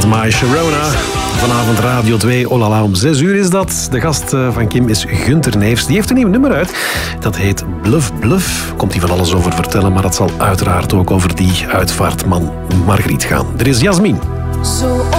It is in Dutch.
My Sharona. Vanavond Radio 2, olala, om 6 uur is dat. De gast van Kim is Gunther Neefs. Die heeft een nieuw nummer uit. Dat heet Bluff Bluff. Komt hij van alles over vertellen, maar dat zal uiteraard ook over die uitvaartman Margriet gaan. Er is Jasmin.